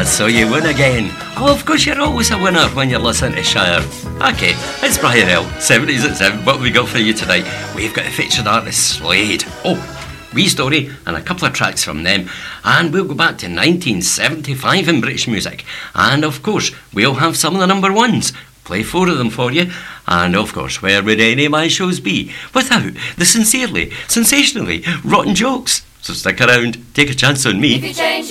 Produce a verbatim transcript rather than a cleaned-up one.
so you win again. Oh, of course you're always a winner when you're listening to Shire. Okay, it's Brian L, seventies at seven. What have we got for you tonight? We've got a featured artist, Slade. Oh, wee story and a couple of tracks from them. And we'll go back to nineteen seventy-five in British music. And of course, we'll have some of the number ones. Play four of them for you. And of course, where would any of my shows be without the sincerely, sensationally rotten jokes? So stick around, take a chance on me.